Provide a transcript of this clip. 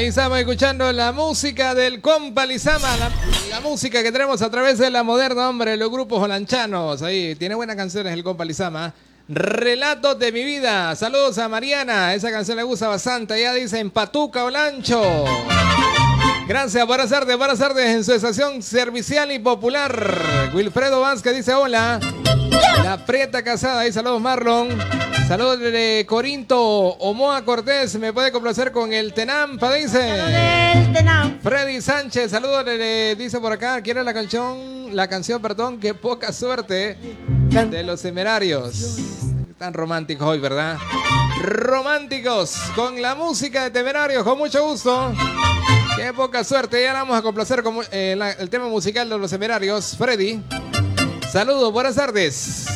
Ahí estamos escuchando la música del compa Lizama, la música que tenemos a través de la moderna, hombre, los grupos holanchanos. Ahí tiene buenas canciones el compa Lizama. Relatos de mi vida. Saludos a Mariana, esa canción le gusta bastante. Ella dice en Patuca, Olancho. Gracias, buenas tardes en su estación servicial y popular. Wilfredo Vázquez dice hola. La Prieta Casada, ahí saludos Marlon. Saludos de Corinto Omoa Cortés, me puede complacer con el Tenampa, dice. Freddy Sánchez, saludos, dice por acá, quiere la canción, perdón, qué poca suerte de Los Temerarios. Tan románticos hoy, ¿verdad? Románticos, con la música de Temerarios, con mucho gusto. Qué poca suerte, ya la vamos a complacer con el tema musical de Los Temerarios. Freddy, saludos, buenas tardes.